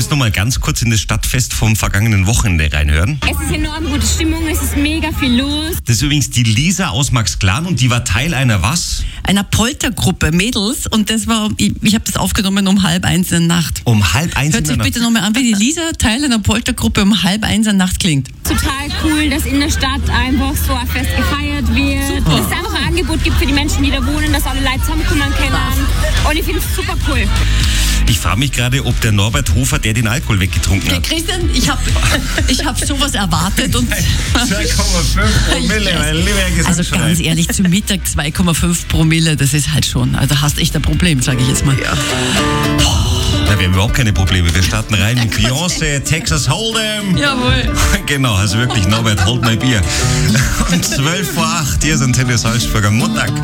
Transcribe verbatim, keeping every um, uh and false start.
müssen noch mal ganz kurz in das Stadtfest vom vergangenen Wochenende reinhören. Es ist enorm gute Stimmung, es ist mega viel los. Das ist übrigens die Lisa aus Max Klan und die war Teil einer was? Einer Poltergruppe, Mädels. Und das war, ich, ich habe das aufgenommen um halb eins in der Nacht. Um halb eins Hört in sich der bitte Nacht. nochmal an, wie die Lisa Teil einer Poltergruppe um halb eins in der Nacht klingt. Total cool, dass in der Stadt einfach so ein Fest gefeiert wird. Super. Dass es einfach ein Angebot gibt für die Menschen, die da wohnen, dass alle Leute zusammenkommen können. Und ich finde es super cool. Ich frage mich gerade, ob der Norbert Hofer, der den Alkohol weggetrunken Ja, hat. Christian, ich habe ich hab sowas erwartet. Und zwei Komma fünf Promille, mein lieber also ganz ehrlich, zu Mittag zwei Komma fünf Promille, das ist halt schon, also hast echt ein Problem, sage ich jetzt mal. Ja. Na, wir haben überhaupt keine Probleme. Wir starten rein mit Beyoncé, Texas Hold'em. Jawohl. Genau, also wirklich, Norbert, hold my Bier. Und zwölf vor acht, hier sind Tennis Salzburger Montag.